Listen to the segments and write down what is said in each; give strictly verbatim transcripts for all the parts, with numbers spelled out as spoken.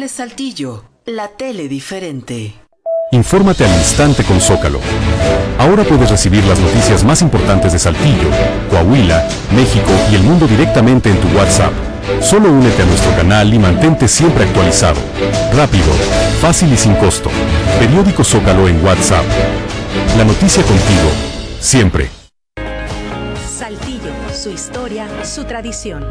Saltillo, la tele diferente. Infórmate al instante con Zócalo. Ahora puedes recibir las noticias más importantes de Saltillo, Coahuila, México y el mundo directamente en tu WhatsApp. Solo únete a nuestro canal y mantente siempre actualizado. Rápido, fácil y sin costo. Periódico Zócalo en WhatsApp. La noticia contigo, siempre. Saltillo, su historia, su tradición.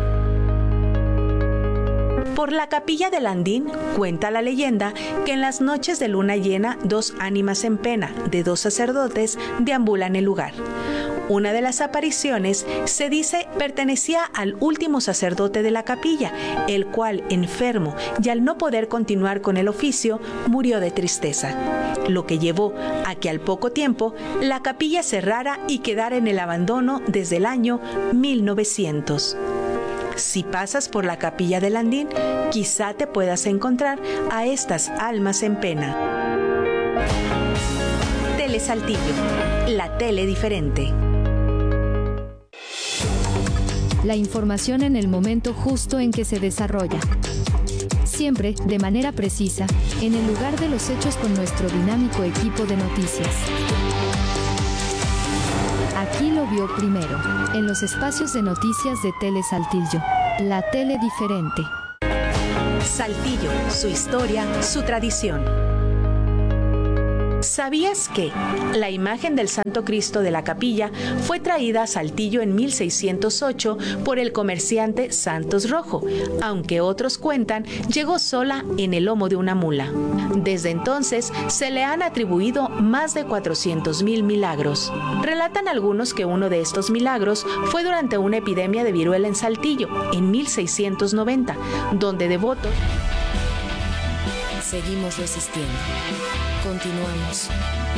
Por la capilla de Landín cuenta la leyenda que en las noches de luna llena dos ánimas en pena de dos sacerdotes deambulan el lugar. Una de las apariciones se dice pertenecía al último sacerdote de la capilla, el cual, enfermo y al no poder continuar con el oficio, murió de tristeza, lo que llevó a que al poco tiempo la capilla cerrara y quedara en el abandono desde el año mil novecientos. Si pasas por la capilla de Landín, quizá te puedas encontrar a estas almas en pena. Tele Saltillo, la tele diferente. La información en el momento justo en que se desarrolla. Siempre de manera precisa, en el lugar de los hechos con nuestro dinámico equipo de noticias. Aquí lo vio primero, en los espacios de noticias de Tele Saltillo, la tele diferente. Saltillo, su historia, su tradición. ¿Sabías que la imagen del Santo Cristo de la capilla fue traída a Saltillo en mil seiscientos ocho por el comerciante Santos Rojo, aunque otros cuentan llegó sola en el lomo de una mula? Desde entonces se le han atribuido más de cuatrocientos mil milagros. Relatan algunos que uno de estos milagros fue durante una epidemia de viruela en Saltillo en mil seiscientos noventa, donde devotos... Seguimos resistiendo. Continuamos.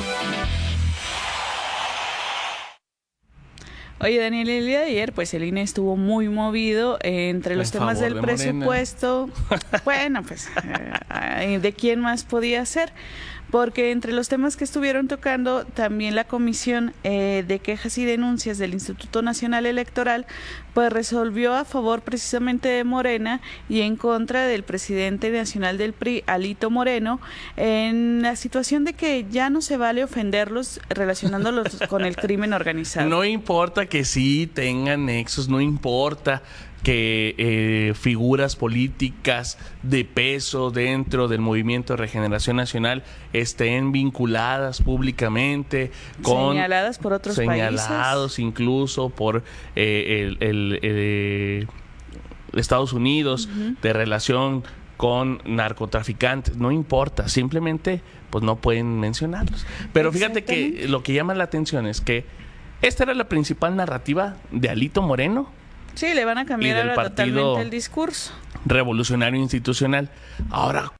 Oye, Daniel, el día de ayer, pues el I N E estuvo muy movido eh, entre los temas del de presupuesto. Bueno, pues, eh, ¿de quién más podía ser? Porque entre los temas que estuvieron tocando, también la Comisión eh, de Quejas y Denuncias del Instituto Nacional Electoral, pues resolvió a favor precisamente de Morena y en contra del presidente nacional del P R I, Alito Moreno, en la situación de que ya no se vale ofenderlos relacionándolos con el crimen organizado. No importa que sí tengan nexos, no importa que eh, figuras políticas de peso dentro del Movimiento de Regeneración Nacional estén vinculadas públicamente con señaladas por otros señalados países, incluso por eh, el, el, el, el Estados Unidos, uh-huh, de relación con narcotraficantes, no importa, simplemente pues no pueden mencionarlos. Pero fíjate que lo que llama la atención es que esta era la principal narrativa de Alito Moreno. Sí, le van a cambiar ahora totalmente el discurso. Revolucionario Institucional. Ahora,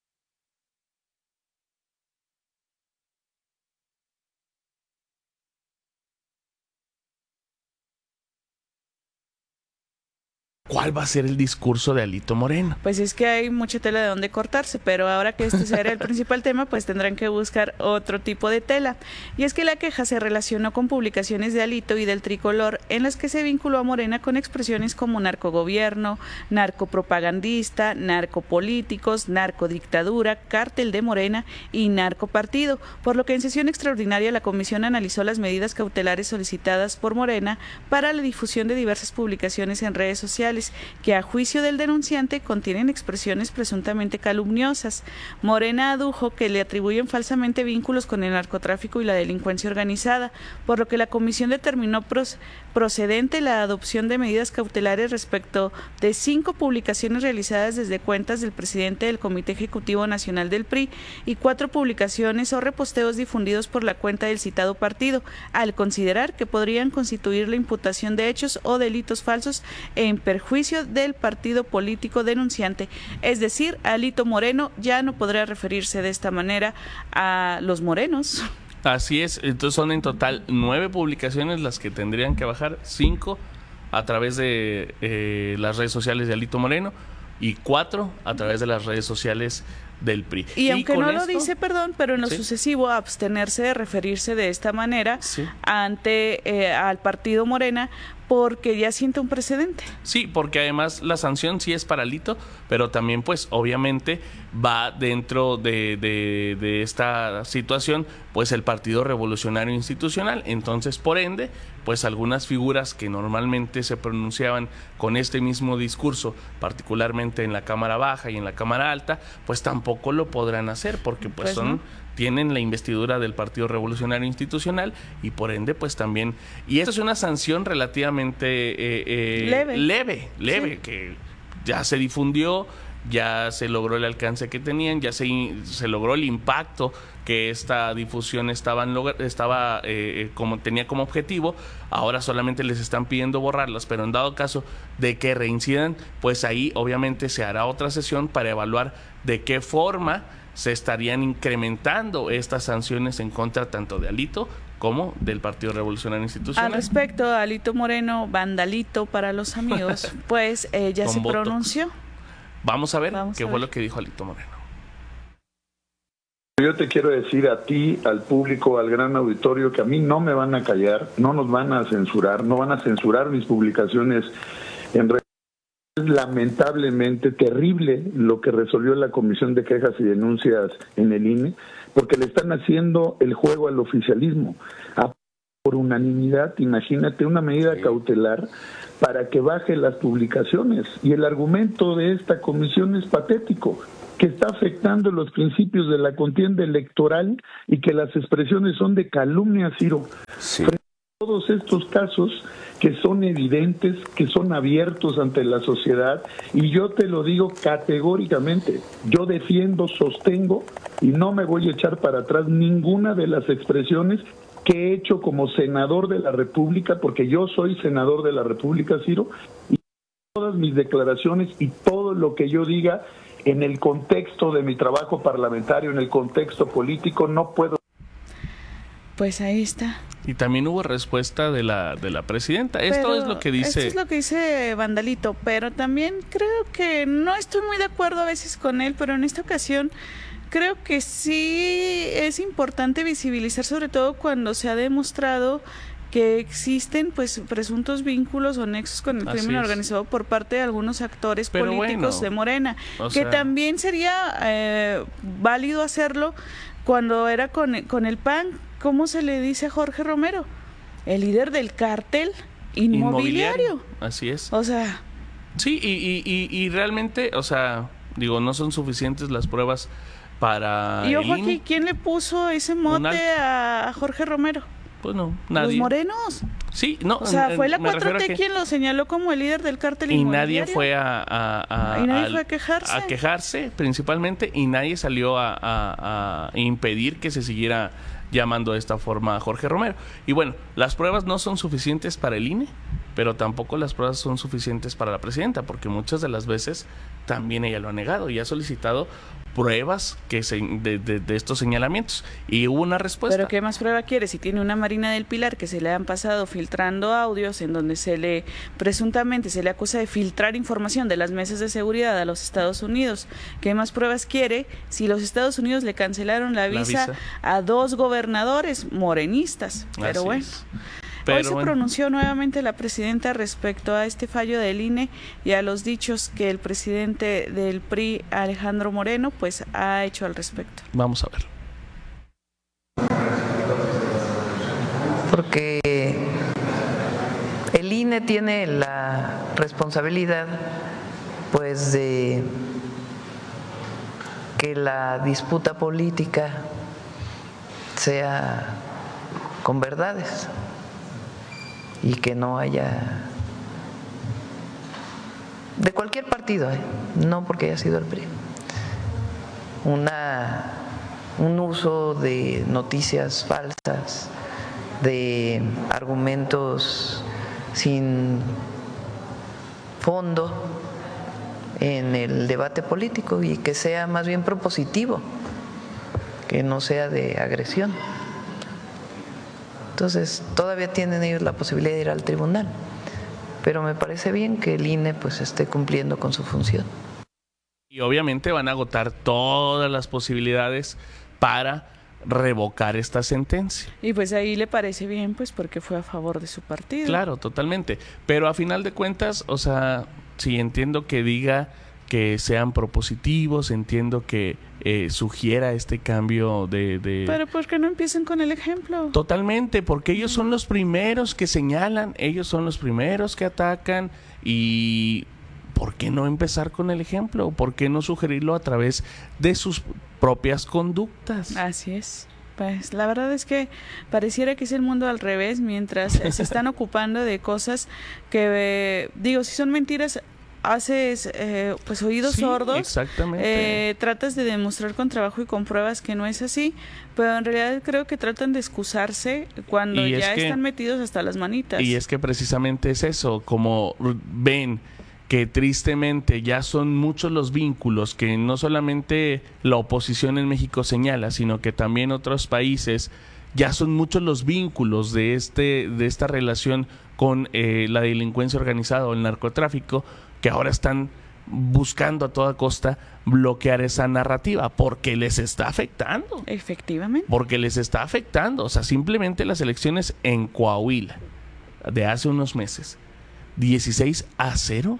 ¿cuál va a ser el discurso de Alito Moreno? Pues es que hay mucha tela de donde cortarse, pero ahora que este será el principal tema, pues tendrán que buscar otro tipo de tela. Y es que la queja se relacionó con publicaciones de Alito y del Tricolor en las que se vinculó a Morena con expresiones como narcogobierno, narcopropagandista, narcopolíticos, narcodictadura, cártel de Morena y narcopartido, por lo que en sesión extraordinaria la comisión analizó las medidas cautelares solicitadas por Morena para la difusión de diversas publicaciones en redes sociales que a juicio del denunciante contienen expresiones presuntamente calumniosas. Morena adujo que le atribuyen falsamente vínculos con el narcotráfico y la delincuencia organizada, por lo que la comisión determinó procedente la adopción de medidas cautelares respecto de cinco publicaciones realizadas desde cuentas del presidente del Comité Ejecutivo Nacional del P R I y cuatro publicaciones o reposteos difundidos por la cuenta del citado partido, al considerar que podrían constituir la imputación de hechos o delitos falsos en perjuicio del partido político denunciante. Es decir, Alito Moreno ya no podrá referirse de esta manera a los morenos. Así es, entonces son en total nueve publicaciones las que tendrían que bajar, cinco a través de eh, las redes sociales de Alito Moreno y cuatro a través de las redes sociales del P R I. Y, y aunque no esto, lo dice, perdón, pero en lo ¿sí? sucesivo abstenerse de referirse de esta manera sí. ante eh, al partido Morena, porque ya siente un precedente. Sí, porque además la sanción sí es para Alito, pero también pues obviamente va dentro de, de, de esta situación pues el Partido Revolucionario Institucional. Entonces, por ende, pues algunas figuras que normalmente se pronunciaban con este mismo discurso, particularmente en la Cámara Baja y en la Cámara Alta, pues tampoco lo podrán hacer, porque pues, Pues son... no. tienen la investidura del Partido Revolucionario Institucional y por ende pues también, y esto es una sanción relativamente eh, eh, leve, leve, leve sí. que ya se difundió, ya se logró el alcance que tenían, ya se, se logró el impacto que esta difusión estaba, estaba eh, como tenía como objetivo. Ahora solamente les están pidiendo borrarlas, pero en dado caso de que reincidan, pues ahí obviamente se hará otra sesión para evaluar de qué forma se estarían incrementando estas sanciones en contra tanto de Alito como del Partido Revolucionario Institucional. Al respecto, Alito Moreno, vandalito para los amigos, pues eh, ya Con se botox. pronunció. Vamos a ver Vamos qué a fue ver. lo que dijo Alito Moreno. Yo te quiero decir a ti, al público, al gran auditorio, que a mí no me van a callar, no nos van a censurar, no van a censurar mis publicaciones en redes. Es lamentablemente terrible lo que resolvió la Comisión de Quejas y Denuncias en el I N E, porque le están haciendo el juego al oficialismo. A, por unanimidad, imagínate, una medida sí. cautelar para que baje las publicaciones. Y el argumento de esta comisión es patético, que está afectando los principios de la contienda electoral y que las expresiones son de calumnia, Ciro. Sí. Todos estos casos que son evidentes, que son abiertos ante la sociedad, y yo te lo digo categóricamente, yo defiendo, sostengo y no me voy a echar para atrás ninguna de las expresiones que he hecho como senador de la República, porque yo soy senador de la República, Ciro, y todas mis declaraciones y todo lo que yo diga en el contexto de mi trabajo parlamentario, en el contexto político, no puedo. Pues ahí está. Y también hubo respuesta de la de la presidenta. Pero esto es lo que dice. Esto es lo que dice Vandalito, pero también creo que no estoy muy de acuerdo a veces con él, pero en esta ocasión creo que sí es importante visibilizar, sobre todo cuando se ha demostrado que existen pues presuntos vínculos o nexos con el Así crimen es. organizado por parte de algunos actores Pero políticos bueno, de Morena, o que sea, también sería eh, válido hacerlo cuando era con, con el P A N. ¿Cómo se le dice a Jorge Romero? El líder del cártel inmobiliario. inmobiliario. Así es. O sea... Sí, y, y, y, y realmente, o sea, digo, no son suficientes las pruebas para Y ojo el I N E. aquí, ¿quién le puso ese mote a Jorge Romero? Pues no, nadie. Los morenos. Sí, no. O sea, fue la me cuatro T que... quien lo señaló como el líder del cártel y inmobiliario. nadie fue a, a, a, y nadie a, fue a quejarse. A quejarse, principalmente, y nadie salió a, a, a impedir que se siguiera llamando de esta forma a Jorge Romero. Y bueno, las pruebas no son suficientes para el I N E, pero tampoco las pruebas son suficientes para la presidenta, porque muchas de las veces también ella lo ha negado y ha solicitado pruebas que se, de, de, de estos señalamientos, y hubo una respuesta. Pero ¿qué más prueba quiere? Si tiene una Marina del Pilar que se le han pasado filtrando audios en donde se le presuntamente se le acusa de filtrar información de las mesas de seguridad a los Estados Unidos, ¿qué más pruebas quiere si los Estados Unidos le cancelaron la visa, la visa. a dos gobernadores morenistas? Pero Así bueno. es. Pero Hoy se bueno. pronunció nuevamente la presidenta respecto a este fallo del I N E y a los dichos que el presidente del P R I, Alejandro Moreno, pues ha hecho al respecto. Vamos a ver. Porque el I N E tiene la responsabilidad, pues, de que la disputa política sea con verdades y que no haya, de cualquier partido, ¿eh? No porque haya sido el P R I, una, un uso de noticias falsas, de argumentos sin fondo en el debate político, y que sea más bien propositivo, que no sea de agresión. Entonces, todavía tienen ellos la posibilidad de ir al tribunal, pero me parece bien que el I N E pues esté cumpliendo con su función. Y obviamente van a agotar todas las posibilidades para revocar esta sentencia. Y pues ahí le parece bien, pues porque fue a favor de su partido. Claro, totalmente. Pero a final de cuentas, o sea, sí entiendo que diga que sean propositivos, entiendo que eh, sugiera este cambio de, de... Pero ¿por qué no empiezan con el ejemplo? Totalmente, porque ellos son los primeros que señalan, ellos son los primeros que atacan y... ¿Por qué no empezar con el ejemplo? ¿Por qué no sugerirlo a través de sus propias conductas? Así es. Pues la verdad es que pareciera que es el mundo al revés, mientras se están ocupando de cosas que, eh, digo, si son mentiras, haces eh, pues oídos Sí, sordos. exactamente. Eh, tratas de demostrar con trabajo y con pruebas que no es así, pero en realidad creo que tratan de excusarse cuando Y es ya que- están metidos hasta las manitas. Y es que precisamente es eso, como ven que tristemente ya son muchos los vínculos que no solamente la oposición en México señala, sino que también otros países, ya son muchos los vínculos de este de esta relación con eh, la delincuencia organizada o el narcotráfico, que ahora están buscando a toda costa bloquear esa narrativa porque les está afectando. Efectivamente. Porque les está afectando. O sea, simplemente las elecciones en Coahuila de hace unos meses, dieciséis a cero.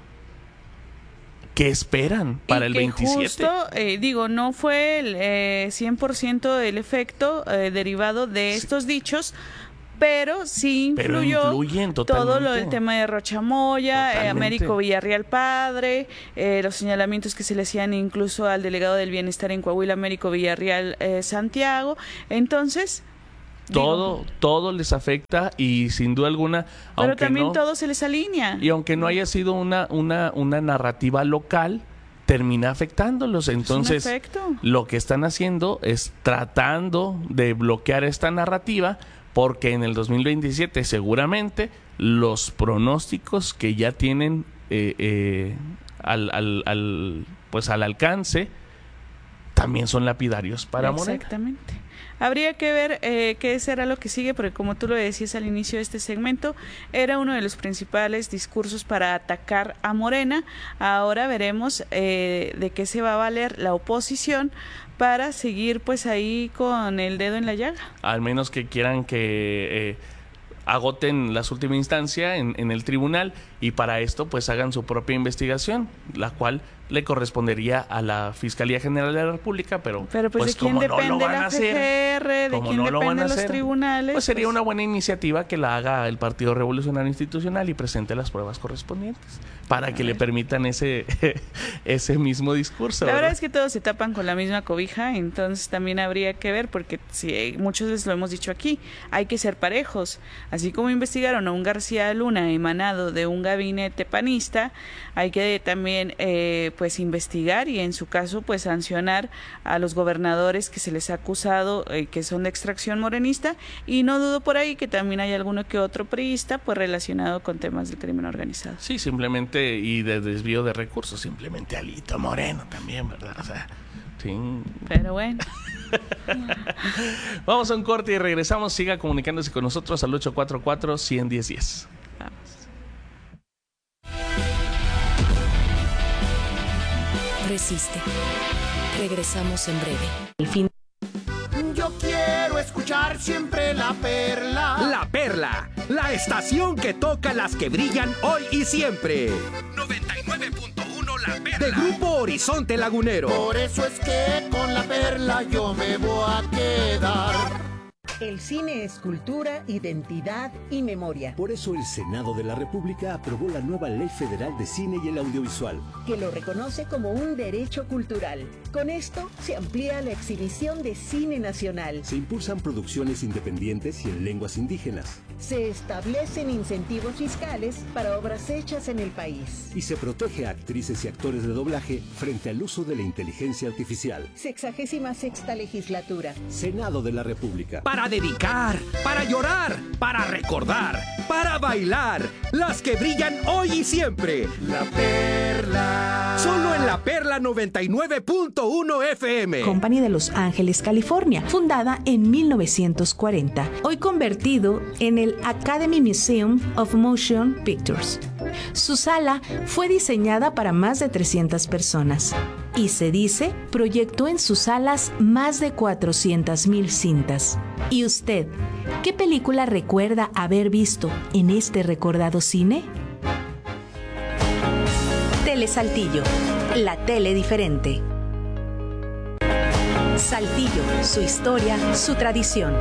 ¿Qué esperan para Y el que veintisiete? Justo, eh, digo, no fue el eh, cien por ciento el efecto eh, derivado de estos dichos, pero sí Pero influyó influyen todo totalmente. lo del tema de Rochamoya, eh, Totalmente. Américo Villarreal Padre, eh, los señalamientos que se le hacían incluso al delegado del bienestar en Coahuila, Américo Villarreal eh, Santiago. Entonces, Todo, digo, todo les afecta y sin duda alguna, pero aunque también no, todo se les alinea. y aunque no haya sido una, una, una narrativa local, termina afectándolos. Entonces, efecto. lo que están haciendo es tratando de bloquear esta narrativa, porque en el dos mil veintisiete seguramente los pronósticos que ya tienen eh, eh, al, al, al, pues al alcance también son lapidarios para Morena. Exactamente. Habría que ver eh, qué será lo que sigue, porque como tú lo decías al inicio de este segmento, era uno de los principales discursos para atacar a Morena. Ahora veremos eh, de qué se va a valer la oposición para seguir pues ahí con el dedo en la llaga. Al menos que quieran que eh, agoten las últimas instancias en, en el tribunal, y para esto pues hagan su propia investigación, la cual le correspondería a la Fiscalía General de la República, pero, Pero pues, pues de quién como no depende lo van a la F G R, hacer, de como quién no lo van a dependen los hacer, tribunales. pues sería pues, una buena iniciativa que la haga el Partido Revolucionario Institucional y presente las pruebas correspondientes para que le permitan ese ese mismo discurso. La verdad ¿verdad? es que todos se tapan con la misma cobija, entonces también habría que ver, porque si muchas veces lo hemos dicho aquí, hay que ser parejos. Así como investigaron a un García Luna emanado de un gabinete panista, hay que también eh, pues investigar y en su caso pues sancionar a los gobernadores que se les ha acusado eh, que son de extracción morenista, y no dudo por ahí que también hay alguno que otro priista pues relacionado con temas del crimen organizado. Sí, simplemente, y de desvío de recursos, simplemente Alito Moreno también, ¿verdad? O sea, sí. Pero bueno. Vamos a un corte y regresamos. Siga comunicándose con nosotros al ocho cuatro cuatro, uno cero uno cero. Vamos. Resiste. Regresamos en breve. Yo quiero escuchar siempre La Perla. La Perla, la estación que toca las que brillan hoy y siempre. noventa y nueve punto uno La Perla. De Grupo Horizonte Lagunero. Por eso es que con La Perla yo me voy a quedar. El cine es cultura, identidad y memoria. Por eso el Senado de la República aprobó la nueva Ley Federal de Cine y el Audiovisual, que lo reconoce como un derecho cultural. Con esto se amplía la exhibición de cine nacional. se impulsan producciones independientes y en lenguas indígenas, Se establecen incentivos fiscales para obras hechas en el país. y se protege a actrices y actores de doblaje frente al uso de la inteligencia artificial. Sexagésima sexta legislatura. Senado de la República. Para dedicar, para llorar, para recordar, para bailar. Las que brillan hoy y siempre. La Perla. Solo en La Perla noventa y nueve punto uno F M. Company de Los Ángeles, California, fundada en mil novecientos cuarenta, hoy convertido en el Academy Museum of Motion Pictures. Su sala fue diseñada para más de trescientas personas y se dice proyectó en sus salas más de cuatrocientas mil cintas. ¿Y usted, qué película recuerda haber visto en este recordado cine? Tele Saltillo, la tele diferente. Saltillo, su historia, su tradición.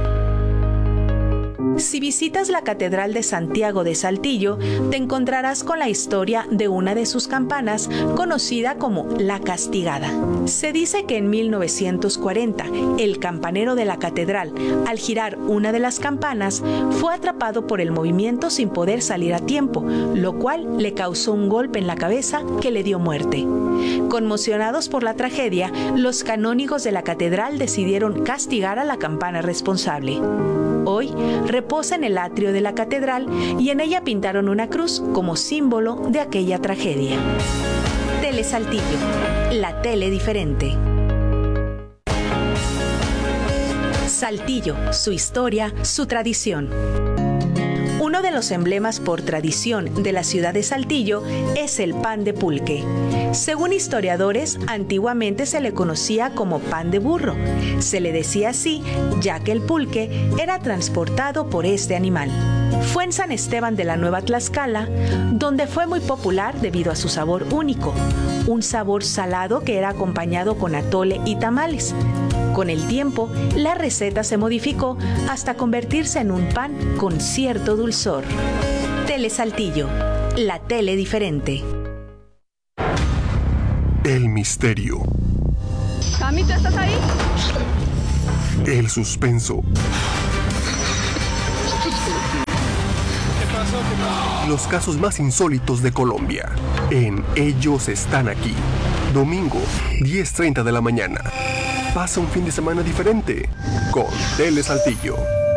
Si visitas la Catedral de Santiago de Saltillo, te encontrarás con la historia de una de sus campanas, conocida como La Castigada. Se dice que en mil novecientos cuarenta, el campanero de la catedral, al girar una de las campanas, fue atrapado por el movimiento sin poder salir a tiempo, lo cual le causó un golpe en la cabeza que le dio muerte. Conmocionados por la tragedia, los canónigos de la catedral decidieron castigar a la campana responsable. Hoy reposa en el atrio de la catedral y en ella pintaron una cruz como símbolo de aquella tragedia. Tele Saltillo, la tele diferente. Saltillo, su historia, su tradición. Uno de los emblemas por tradición de la ciudad de Saltillo es el pan de pulque. Según historiadores, antiguamente se le conocía como pan de burro. Se le decía así, ya que el pulque era transportado por este animal. Fue en San Esteban de la Nueva Tlaxcala, donde fue muy popular debido a su sabor único, un sabor salado que era acompañado con atole y tamales. Con el tiempo, la receta se modificó hasta convertirse en un pan con cierto dulzor. Tele Saltillo, la tele diferente. El misterio. Cami, ¿tú estás ahí? El suspenso. ¿Qué pasó? ¿Qué pasó? Los casos más insólitos de Colombia. En Ellos Están Aquí. Domingo, diez treinta de la mañana. Pasa un fin de semana diferente con Tele Saltillo.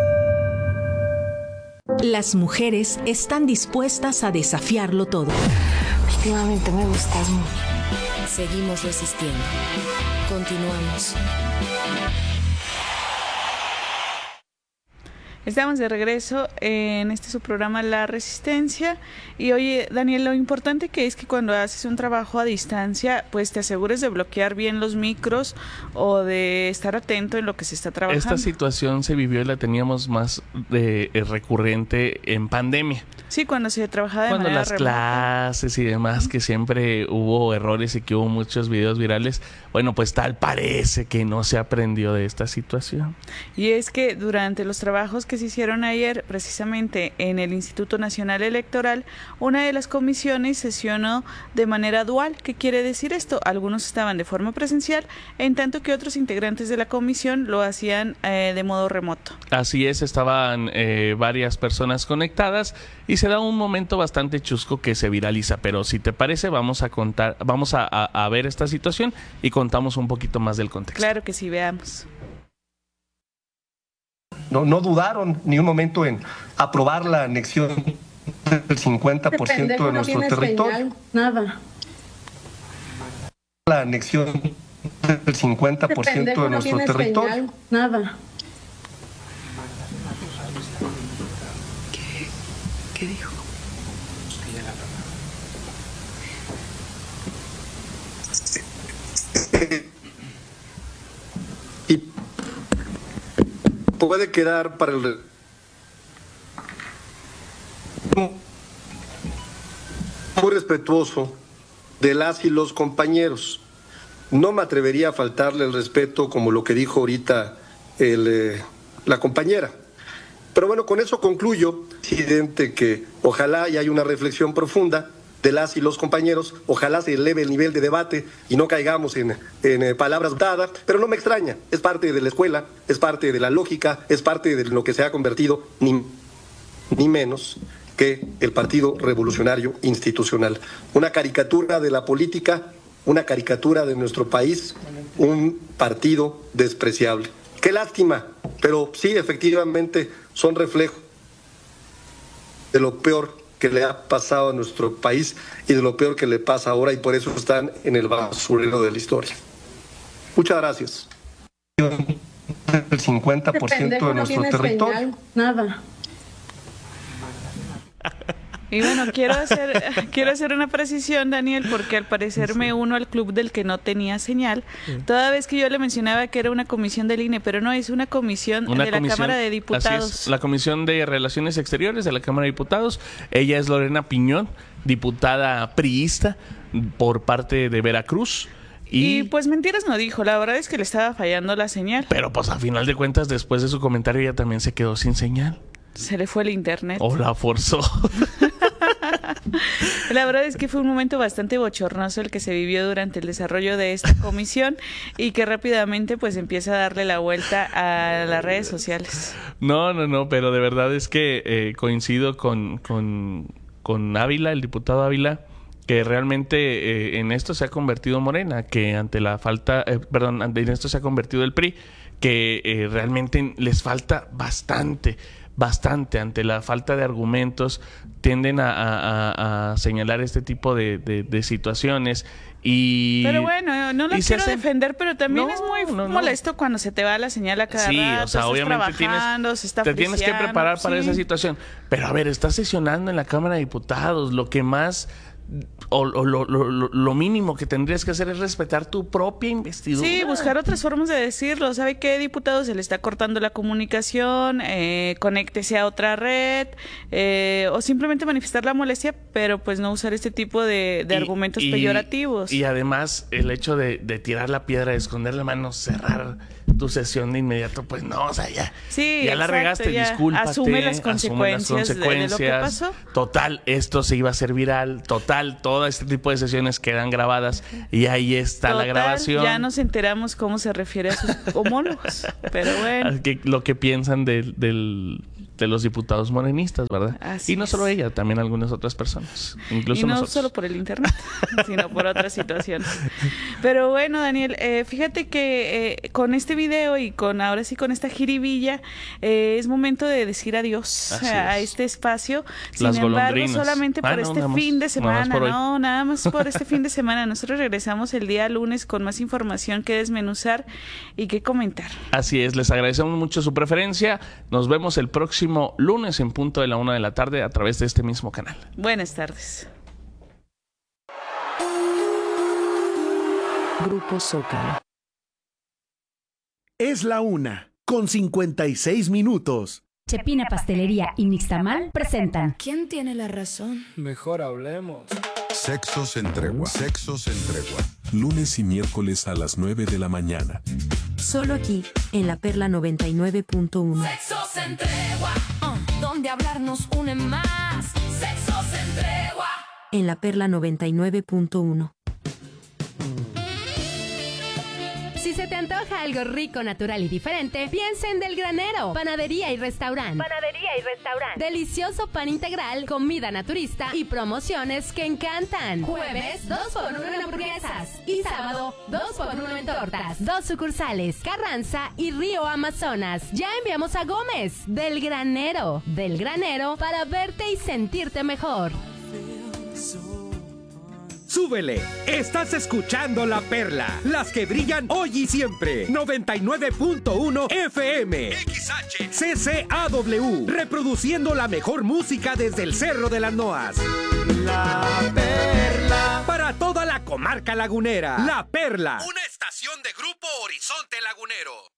Las mujeres están dispuestas a desafiarlo todo. Últimamente me gustas mucho. Seguimos resistiendo. Continuamos. Estamos de regreso en este su programa La Resistencia. Y oye, Daniel, lo importante que es que cuando haces un trabajo a distancia, pues te asegures de bloquear bien los micros o de estar atento en lo que se está trabajando. Esta situación se vivió y la teníamos más de, eh, recurrente en pandemia. Sí, cuando se trabajaba de cuando manera las remota. clases y demás, que siempre hubo errores y que hubo muchos videos virales. Bueno, pues tal parece que no se aprendió de esta situación. Y es que durante los trabajos que se hicieron ayer, precisamente en el Instituto Nacional Electoral, una de las comisiones sesionó de manera dual. ¿Qué quiere decir esto? Algunos estaban de forma presencial, en tanto que otros integrantes de la comisión lo hacían eh, de modo remoto. Así es, estaban eh, varias personas conectadas y se da un momento bastante chusco que se viraliza, pero si te parece vamos a contar, vamos a, a, a ver esta situación y contamos un poquito más del contexto. Claro que sí, veamos. No, no dudaron ni un momento en aprobar la anexión del cincuenta por ciento de nuestro territorio. Señal, nada. La anexión del cincuenta por ciento de no nuestro territorio. Señal, nada. ¿Qué, qué dijo? Y puede quedar para el muy respetuoso de las y los compañeros. No me atrevería a faltarle el respeto como lo que dijo ahorita el, eh, la compañera. Pero bueno, con eso concluyo, presidente, que ojalá y haya una reflexión profunda de las y los compañeros, ojalá se eleve el nivel de debate y no caigamos en, en eh, palabras dadas, pero no me extraña, es parte de la escuela, es parte de la lógica, es parte de lo que se ha convertido, ni, ni menos que el Partido Revolucionario Institucional. Una caricatura de la política, una caricatura de nuestro país, un partido despreciable. Qué lástima, pero sí, efectivamente, son reflejo de lo peor que le ha pasado a nuestro país y de lo peor que le pasa ahora, y por eso están en el basurero de la historia. Muchas gracias. El cincuenta por ciento de nuestro territorio. Señal. Nada. Y bueno, quiero hacer quiero hacer una precisión, Daniel, porque al parecer me uno al club del que no tenía señal. Toda vez que yo le mencionaba que era una comisión del I N E, pero no, es una comisión una de comisión, la Cámara de Diputados. Así es, la Comisión de Relaciones Exteriores de la Cámara de Diputados. Ella es Lorena Piñón, diputada priista por parte de Veracruz. Y, y pues mentiras no dijo, la verdad es que le estaba fallando la señal. Pero pues a final de cuentas, después de su comentario, ella también se quedó sin señal. Se le fue el internet. O la forzó. La verdad es que fue un momento bastante bochornoso el que se vivió durante el desarrollo de esta comisión y que rápidamente pues empieza a darle la vuelta a las redes sociales. No, no, no, pero de verdad es que eh, coincido con, con, con Ávila, el diputado Ávila, que realmente eh, en esto se ha convertido Morena, que ante la falta, eh, perdón, en esto se ha convertido el P R I, que eh, realmente les falta bastante. Bastante, ante la falta de argumentos, tienden a, a, a señalar este tipo de, de, de situaciones y... Pero bueno, no lo quiero hace... defender, pero también no, es muy no, molesto no. cuando se te va la señal a cada sí, rato, o sea, obviamente tienes, se está te tienes que preparar para sí. esa situación. Pero a ver, estás sesionando en la Cámara de Diputados, lo que más... O, o lo, lo, lo mínimo que tendrías que hacer es respetar tu propia investidura. Sí, buscar otras formas de decirlo. ¿Sabe qué, diputado? Se le está cortando la comunicación, eh, conéctese a otra red, eh, o simplemente manifestar la molestia, pero pues no usar este tipo de, de y, argumentos y, peyorativos. Y además, el hecho de, de tirar la piedra, de esconder la mano, cerrar tu sesión de inmediato, pues no, o sea, ya, sí, ya la exacto, regaste, ya discúlpate. Asume las consecuencias, asume las consecuencias de, de lo que pasó. Total, esto se iba a hacer viral, total, todo este tipo de sesiones quedan grabadas y ahí está total, la grabación. Ya nos enteramos cómo se refiere a sus homólogos, pero bueno. Que, lo que piensan de, del... de los diputados morenistas, ¿verdad? Así y no es. solo ella, también algunas otras personas, incluso y no nosotros. solo por el internet, sino por otras situaciones. Pero bueno, Daniel, eh, fíjate que eh, con este video y con ahora sí con esta jiribilla, eh, es momento de decir adiós Así a es. este espacio. Las Sin embargo, golondrinas. solamente Ah, por no, este nada fin más, de semana, nada más por hoy. no, nada más por este fin de semana. Nosotros regresamos el día lunes con más información que desmenuzar y que comentar. Así es, les agradecemos mucho su preferencia. Nos vemos el próximo lunes en punto de la una de la tarde a través de este mismo canal. Buenas tardes. Grupo Zócalo. Es la una, con cincuenta y seis minutos. Chepina Pastelería y Nixtamal presentan. ¿Quién tiene la razón? Mejor hablemos. Sexos en tregua. Sexos en tregua. Lunes y miércoles a las nueve de la mañana. Solo aquí, en La Perla noventa y nueve punto uno. Sexos en tregua. Uh, donde hablar nos une más. Sexos en tregua. En La Perla noventa y nueve punto uno. Si se te antoja algo rico, natural y diferente, piensa en Del Granero, panadería y restaurante. Panadería y restaurante. Delicioso pan integral, comida naturista y promociones que encantan. Jueves, dos por uno en hamburguesas. Y sábado, dos por uno en tortas. Dos sucursales, Carranza y Río Amazonas. Ya enviamos a Gómez. Del Granero. Del Granero para verte y sentirte mejor. ¡Súbele! Estás escuchando La Perla, las que brillan hoy y siempre. noventa y nueve punto uno F M. X H. C C A W. Reproduciendo la mejor música desde el Cerro de las Noas. La Perla. Para toda la comarca lagunera. La Perla. Una estación de Grupo Horizonte Lagunero.